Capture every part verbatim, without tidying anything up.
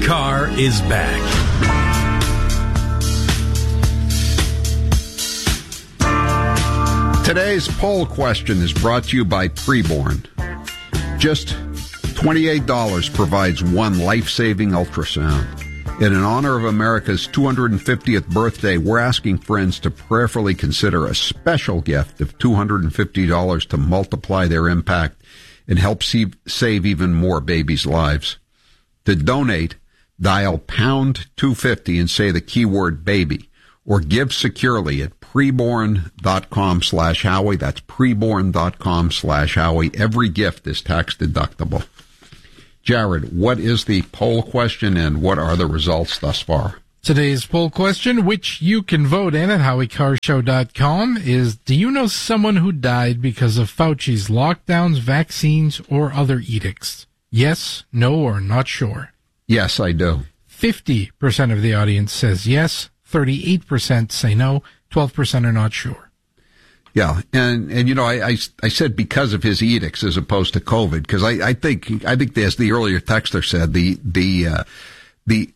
Carr is back. Today's poll question is brought to you by Preborn. Just twenty-eight dollars provides one life-saving ultrasound. And in honor of America's two hundred fiftieth birthday, we're asking friends to prayerfully consider a special gift of two hundred fifty dollars to multiply their impact and help save, save even more babies' lives. To donate, dial pound two fifty and say the keyword baby, or give securely at preborn.com slash Howie. That's preborn.com slash Howie. Every gift is tax deductible. Jared, what is the poll question and what are the results thus far? Today's poll question, which you can vote in at howie carr show dot com, is do you know someone who died because of Fauci's lockdowns, vaccines, or other edicts? Yes, no, or not sure? Yes, I do. fifty percent of the audience says yes, thirty-eight percent say no, twelve percent are not sure. Yeah, and, and you know, I, I, I said because of his edicts as opposed to COVID, because I, I think, I think as the earlier texter said, the, the, uh, the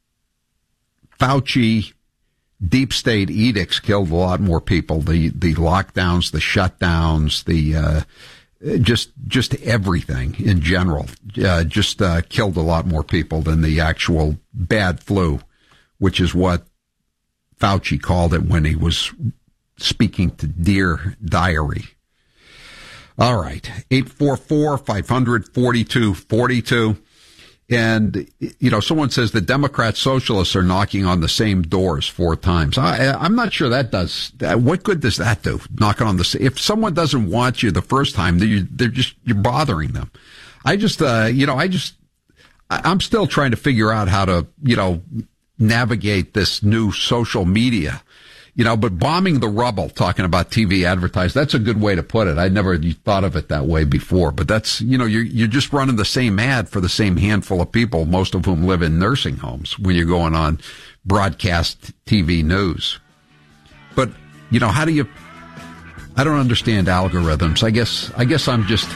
Fauci deep state edicts killed a lot more people. The, the lockdowns, the shutdowns, the, uh, just, just everything in general, uh, just, uh, killed a lot more people than the actual bad flu, which is what Fauci called it when he was speaking to Dear Diary. All right. eight four four, five hundred, forty-two forty-two. And, you know, someone says the Democrat socialists are knocking on the same doors four times. I, I'm not sure that does. What good does that do? Knocking on the, if someone doesn't want you the first time, they're, they're just, you're bothering them. I just, uh, you know, I just, I'm still trying to figure out how to, you know, navigate this new social media. You know, but bombing the rubble, talking about T V advertising, that's a good way to put it. I never thought of it that way before, but that's, you know, you're, you're just running the same ad for the same handful of people, most of whom live in nursing homes when you're going on broadcast T V news. But, you know, how do you, I don't understand algorithms. I guess, I guess I'm just,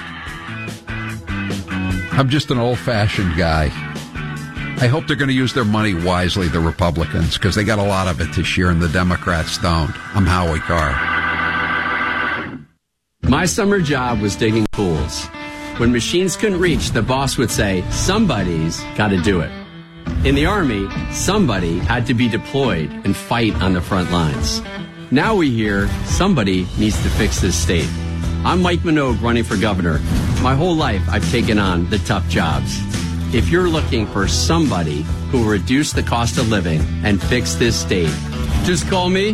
I'm just an old fashioned guy. I hope they're going to use their money wisely, the Republicans, because they got a lot of it this year and the Democrats don't. I'm Howie Carr. My summer job was digging pools. When machines couldn't reach, the boss would say, somebody's got to do it. In the Army, somebody had to be deployed and fight on the front lines. Now we hear somebody needs to fix this state. I'm Mike Minogue running for governor. My whole life I've taken on the tough jobs. If you're looking for somebody who will reduce the cost of living and fix this state, just call me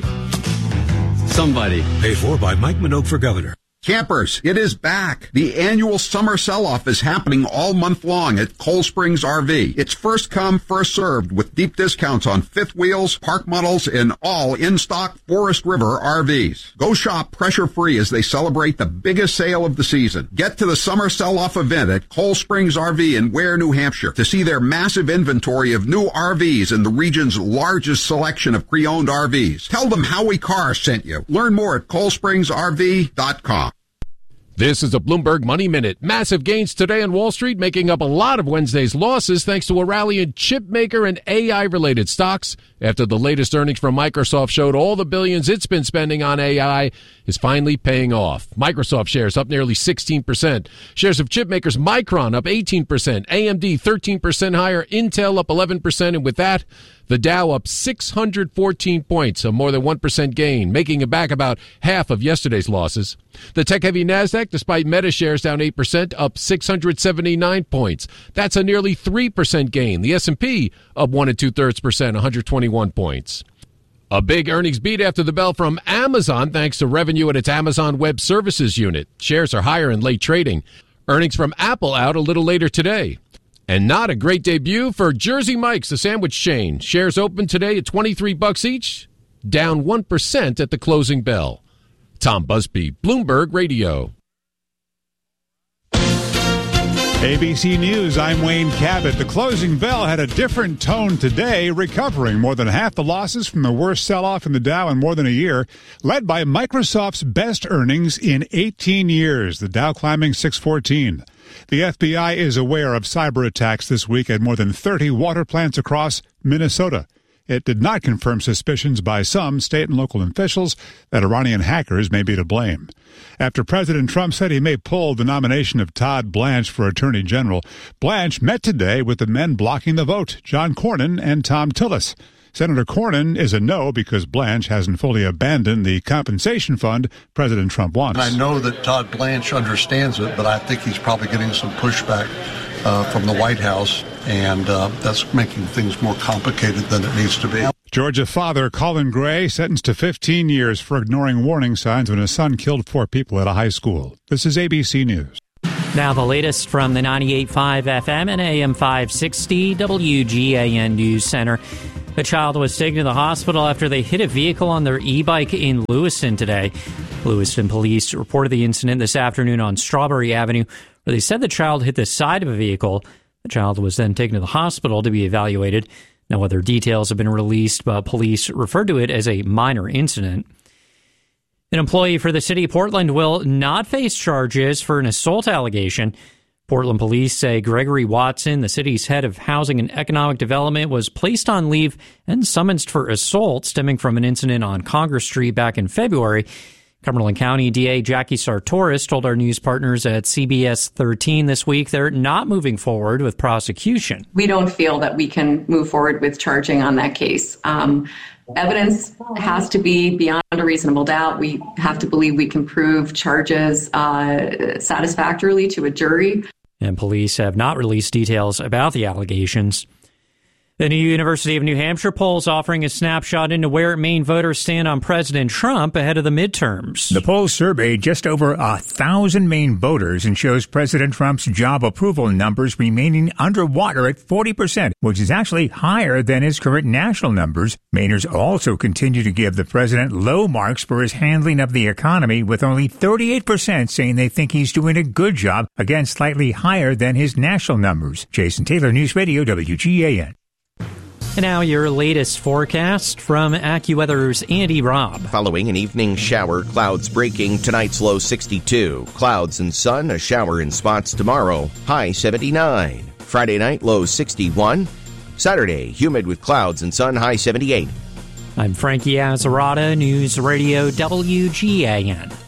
somebody. Paid for by Mike Minogue for governor. Campers, it is back. The annual summer sell-off is happening all month long at Cold Springs R V. It's first come, first served with deep discounts on fifth wheels, park models, and all in-stock Forest River R Vs. Go shop pressure-free as they celebrate the biggest sale of the season. Get to the summer sell-off event at Cold Springs R V in Ware, New Hampshire to see their massive inventory of new R Vs and the region's largest selection of pre-owned R Vs. Tell them Howie Carr sent you. Learn more at cold springs r v dot com. This is a Bloomberg Money Minute. Massive gains today on Wall Street, making up a lot of Wednesday's losses thanks to a rally in chip maker and A I-related stocks after the latest earnings from Microsoft showed all the billions it's been spending on A I is finally paying off. Microsoft shares up nearly sixteen percent. Shares of chip makers Micron up eighteen percent. A M D thirteen percent higher. Intel up eleven percent. And with that, the Dow up six hundred fourteen points, a more than one percent gain, making it back about half of yesterday's losses. The tech-heavy NASDAQ, despite Meta shares down eight percent, up six hundred seventy-nine points. That's a nearly three percent gain. The S and P up one and two-thirds percent, one hundred twenty-one points. A big earnings beat after the bell from Amazon thanks to revenue at its Amazon Web Services unit. Shares are higher in late trading. Earnings from Apple out a little later today. And not a great debut for Jersey Mike's, the sandwich chain. Shares open today at twenty-three bucks each, down one percent at the closing bell. Tom Busby, Bloomberg Radio. A B C News, I'm Wayne Cabot. The closing bell had a different tone today, recovering more than half the losses from the worst sell-off in the Dow in more than a year, led by Microsoft's best earnings in eighteen years, the Dow climbing six fourteen. The F B I is aware of cyber attacks this week at more than thirty water plants across Minnesota. It did not confirm suspicions by some state and local officials that Iranian hackers may be to blame. After President Trump said he may pull the nomination of Todd Blanche for Attorney General, Blanche met today with the men blocking the vote, John Cornyn and Tom Tillis. Senator Cornyn is a no because Blanche hasn't fully abandoned the compensation fund President Trump wants. I know that Todd Blanche understands it, but I think he's probably getting some pushback uh, from the White House, and uh, that's making things more complicated than it needs to be. Georgia father Colin Gray sentenced to fifteen years for ignoring warning signs when his son killed four people at a high school. This is A B C News. Now the latest from the ninety-eight point five F M and A M five sixty W G A N News Center. A child was taken to the hospital after they hit a vehicle on their e-bike in Lewiston today. Lewiston police reported the incident this afternoon on Strawberry Avenue, where they said the child hit the side of a vehicle. The child was then taken to the hospital to be evaluated. No other details have been released, but police referred to it as a minor incident. An employee for the city of Portland will not face charges for an assault allegation. Portland police say Gregory Watson, the city's head of housing and economic development, was placed on leave and summoned for assault stemming from an incident on Congress Street back in February. Cumberland County D A Jackie Sartoris told our news partners at C B S thirteen this week they're not moving forward with prosecution. We don't feel that we can move forward with charging on that case. Um, evidence has to be beyond a reasonable doubt. We have to believe we can prove charges uh, satisfactorily to a jury. And police have not released details about the allegations. The new University of New Hampshire poll is offering a snapshot into where Maine voters stand on President Trump ahead of the midterms. The poll surveyed just over a thousand Maine voters and shows President Trump's job approval numbers remaining underwater at forty percent, which is actually higher than his current national numbers. Mainers also continue to give the president low marks for his handling of the economy, with only thirty-eight percent saying they think he's doing a good job, again slightly higher than his national numbers. Jason Taylor, News Radio, W G A N. And now your latest forecast from AccuWeather's Andy Robb. Following an evening shower, clouds breaking, tonight's low sixty-two. Clouds and sun, a shower in spots tomorrow, high seventy-nine. Friday night, low sixty-one. Saturday, humid with clouds and sun, high seventy-eight. I'm Frankie Azzarata, News Radio W G A N.